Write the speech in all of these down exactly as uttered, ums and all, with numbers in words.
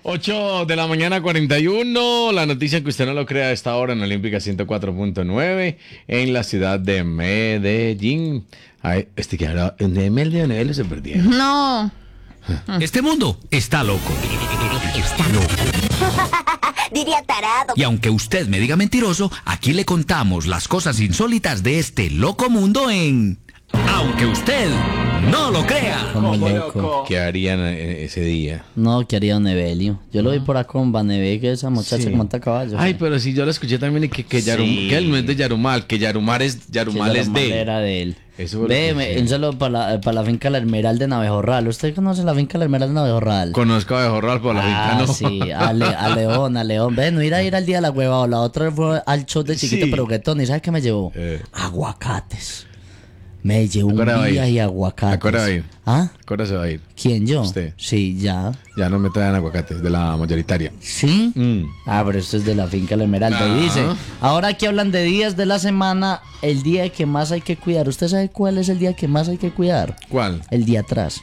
ocho de la mañana, cuarenta y uno. La noticia que usted no lo crea a esta hora en Olímpica ciento cuatro punto nueve en la ciudad de Medellín. Ay, este que ahora en Medellín Medellín se perdieron. No. Este mundo está loco. Está loco. Diría tarado. Y aunque usted me diga mentiroso, aquí le contamos las cosas insólitas de este loco mundo en Aunque usted no lo crea. Como loco. ¿Qué harían ese día? No, ¿qué haría Don Evelio? Yo lo vi por acá con Vaneve, que esa muchacha Sí. que monta caballos. Ay, ¿sí? pero si yo lo escuché también y que, que, Yarum, Sí. que él no es de Yarumal, que Yarumal es, Yarumal Que es Yarumal de él. era de él. Eso fue lo Ve, que me- sí. un saludo para la, para la finca La Esmeralda de Navejorral. ¿Usted conoce la finca La Esmeralda de Navejorral? Conozco a Bejorral por la Ah, finca, ¿no? sí, a, Le- a León, a León. Ve, no ir a ir al día de la hueva. La otra fue al show de chiquito Sí. pero guetón. ¿Y sabes qué me llevó? Eh. Aguacates. Me llevó ¿A qué hora va un a día ir? y ¿A aguacates. qué hora va a ir? ¿Ah? ¿A qué hora se va a ir? ¿Quién, yo? Usted. Sí, ya. Ya no me traen aguacates de la mayoritaria. ¿Sí? Mm. Ah, pero esto es de la finca La Esmeralda. Ah. Y dice, ahora que hablan de días de la semana, el día que más hay que cuidar. ¿Usted sabe cuál es el día que más hay que cuidar? ¿Cuál? El día atrás.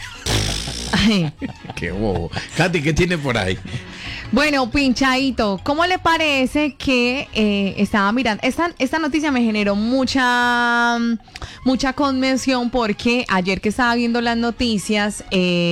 Ay. Qué bobo. Katy, ¿qué tiene por ahí? Bueno, pinchadito, ¿cómo le parece que eh, estaba mirando? Esta, esta noticia me generó mucha mucha conmoción porque ayer que estaba viendo las noticias,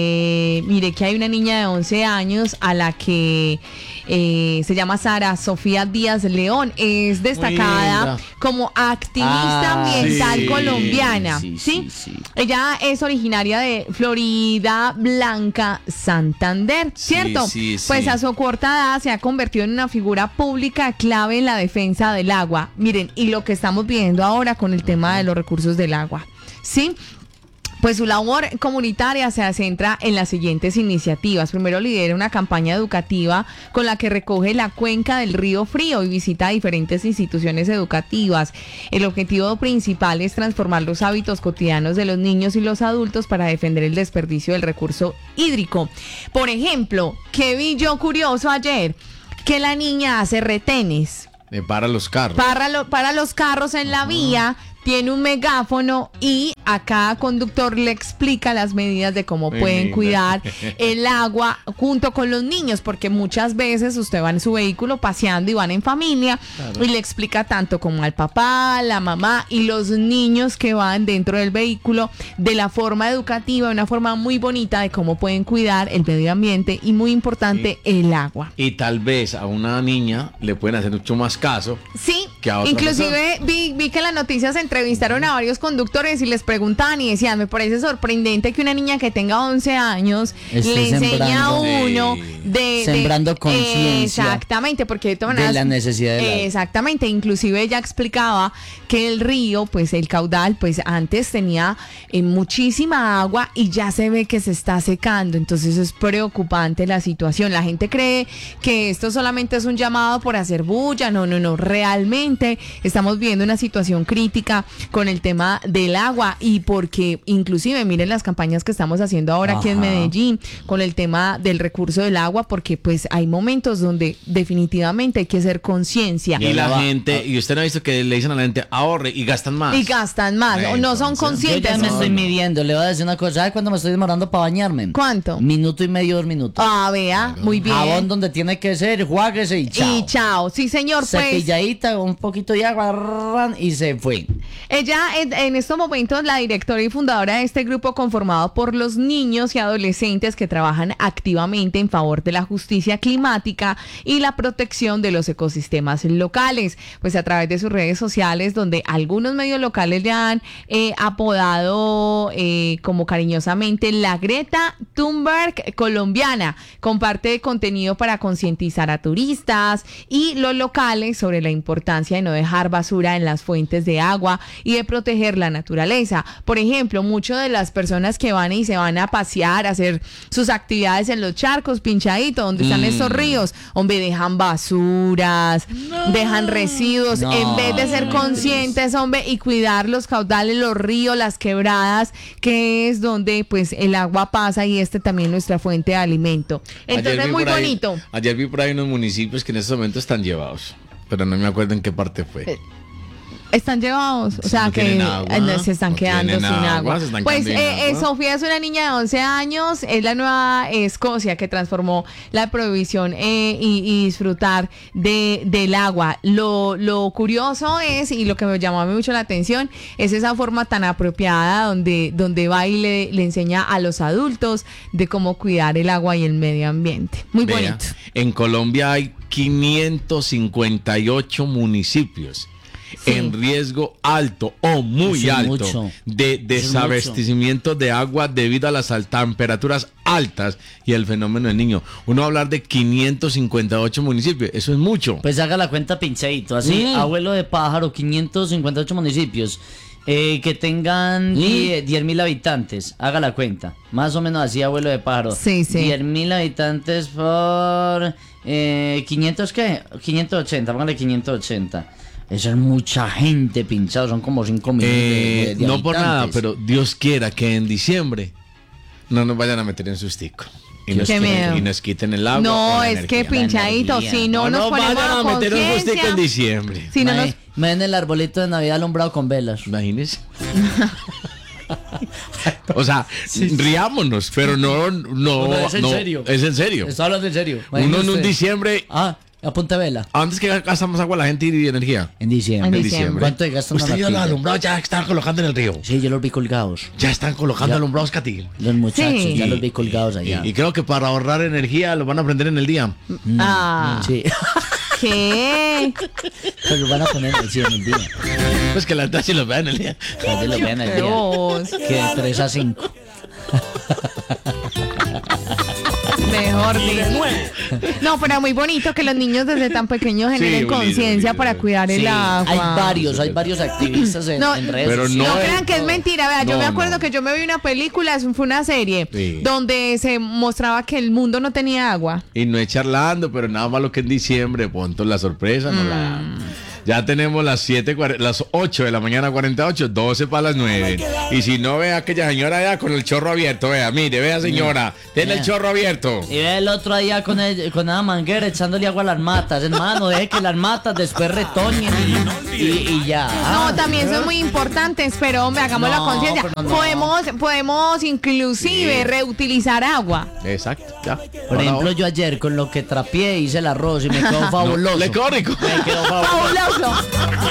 eh, miré que hay una niña de once años a la que eh, se llama Sara Sofía Díaz León. Es destacada linda. como activista Ah, ambiental sí, colombiana. sí, ¿sí? sí, sí. Ella es originaria de Florida Blanca, Santander, Sí, ¿cierto? sí, sí. Pues a su corta edad se ha convertido en una figura pública clave en la defensa del agua. Miren, y lo que estamos viendo ahora con el tema de los recursos del agua, ¿sí? Pues su labor comunitaria se centra en las siguientes iniciativas. Primero, lidera una campaña educativa con la que recoge la cuenca del río Frío y visita diferentes instituciones educativas. El objetivo principal es transformar los hábitos cotidianos de los niños y los adultos para defender el desperdicio del recurso hídrico. Por ejemplo, ¿qué vi yo curioso ayer? Que la niña hace retenes Eh, para los carros. para, lo- para los carros en la vía, tiene un megáfono y a cada conductor le explica las medidas de cómo Muy pueden linda. cuidar el agua junto con los niños, porque muchas veces usted va en su vehículo paseando y van en familia y le explica tanto como al papá, la mamá y los niños que van dentro del vehículo de la forma educativa, una forma muy bonita de cómo pueden cuidar el medio ambiente y muy importante el agua. Y tal vez a una niña le pueden hacer mucho más caso. Sí, Que a otra inclusive vi, vi que en las noticias se entrevistaron a varios conductores y les preguntaban y decían, me parece sorprendente que una niña que tenga once años Esté le enseñe a sembrando. uno Sí. de... de- Sembrando conciencia Exactamente, porque de todas de maneras- la necesidad del agua. Exactamente, inclusive ella explicaba que el río, pues el caudal, pues antes tenía eh, muchísima agua y ya se ve que se está secando, entonces es preocupante la situación. La gente cree que esto solamente es un llamado por hacer bulla, no, no, no, realmente estamos viendo una situación crítica con el tema del agua y porque inclusive miren las campañas que estamos haciendo ahora aquí en Ajá. Medellín con el tema del recurso del agua, porque pues hay momentos donde definitivamente hay que hacer conciencia. Y la va- gente, y usted no ha visto que le dicen a la gente ahorre y gastan más. Y gastan más, o no son Entonces, Yo conscientes. ya me no. estoy midiendo. Le voy a decir una cosa. ¿Sabe cuándo me estoy demorando para bañarme? ¿Cuánto? Minuto y medio, dos minutos. Ah, vea, muy bien. Jabón donde tiene que ser, juáguese y chao. Y chao, sí señor, pues Cepilladita, un poquito de agua ran, y se fue. ella en, en estos momentos la directora y fundadora de este grupo conformado por los niños y adolescentes que trabajan activamente en favor de la justicia climática y la protección de los ecosistemas locales, pues a través de sus redes sociales donde algunos medios locales le han eh, apodado eh, como cariñosamente la Greta Thunberg colombiana, comparte contenido para concientizar a turistas y los locales sobre la importancia de no dejar basura en las fuentes de agua y de proteger la naturaleza. Por ejemplo, muchas de las personas que van y se van a pasear, a hacer sus actividades en los charcos, pinchadito, donde están estos ríos, hombre, dejan basuras, dejan residuos, No, en vez de ser no, conscientes, hombre, y cuidar los caudales, los ríos, las quebradas, que es donde pues el agua pasa y este también es nuestra fuente de alimento. Entonces Ayer es vi muy por ahí- bonito. Ayer vi por ahí unos municipios que en este momento están llevados, pero no me acuerdo en qué parte fue. Están llevados, o sea no que tienen agua, eh, se están no quedando tienen sin agua, agua. se están Pues quedando sin eh, eh, agua. Sofía es una niña de once años, es la nueva Escocia que transformó la prohibición eh, y, y disfrutar de, del agua. Lo, lo curioso es, y lo que me llamó a mí mucho la atención, es esa forma tan apropiada donde, donde va y le, le enseña a los adultos de cómo cuidar el agua y el medio ambiente. Muy Vea, bonito. en Colombia hay quinientos cincuenta y ocho municipios Sí. en riesgo alto o muy Eso es alto mucho. de Eso es desabastecimiento de agua debido a las al- temperaturas altas y el fenómeno del niño. Uno va a hablar de quinientos cincuenta y ocho municipios, eso es mucho. Pues haga la cuenta pincheito, así, Mm. abuelo de pájaro, quinientos cincuenta y ocho municipios, eh, que tengan diez mil habitantes, haga la cuenta, más o menos así, abuelo de pájaro. Sí, sí. diez mil habitantes por eh, quinientos, ¿qué? quinientos ochenta, póngale quinientos ochenta. Eso es mucha gente pinchado, son como cinco millones de- Eh, de, de no por nada, habitantes. pero Dios quiera que en diciembre no nos vayan a meter en sustico. Y nos, Qué quiten, miedo. y nos quiten el agua. o No, la es que energía. pinchadito, energía. si no, No nos nos ponemos vayan a a meter en sustico en conciencia, diciembre. si no Mae, nos me ven el arbolito de Navidad alumbrado con velas. Imagínese. O sea, riámonos, pero no, no, No, es en no, serio. es en serio. Estoy hablando en serio. Uno en un Imagínese. diciembre, Ah, apunte vela. antes que gastamos agua la gente y energía. En diciembre. En En diciembre. diciembre. ¿Cuánto gastan Usted una ya los pila? alumbrados ya están colocando en el río. Sí, yo los vi colgados. Ya están colocando Ya. alumbrados catil. Los muchachos, Sí. ya los vi colgados Y, allá. y creo que para ahorrar energía lo van a prender en el día. Ah, Sí, ¿qué? pero los van a poner así en el día. Pues que la tacha los vean en el día. Para que los vean el Qué día. voz. Que de tres a cinco. Mejor dicho. No, pero muy bonito que los niños desde tan pequeños generen bonito, conciencia bonito. para cuidar el Sí, agua. hay varios, hay varios activistas en, No, en redes pero No, no sociales. crean que es mentira, vea, yo No, me acuerdo no. que yo me vi una película, es- fue una serie, Sí. donde se mostraba que el mundo no tenía agua. Y no es charlando, pero nada más lo que en diciembre, punto la sorpresa, no la. Mm. Ya tenemos las siete, las ocho de la mañana cuarenta y ocho, doce para las nueve. Y si no, vea aquella señora allá con el chorro abierto, vea, mire, vea señora, tiene el Mira. chorro abierto. Y ve el otro allá con, el, con una manguera echándole agua a las matas. Hermano, deje que las matas después retoñen y, y- y ya. No, también son muy importantes, pero me hagamos la No, conciencia. pero no. Podemos, podemos inclusive reutilizar agua. Exacto, ya. Por ejemplo, yo ayer con lo que trapié hice el arroz y me quedó fabuloso. Le quedó rico. Me quedó fabuloso. ¡Fabuloso!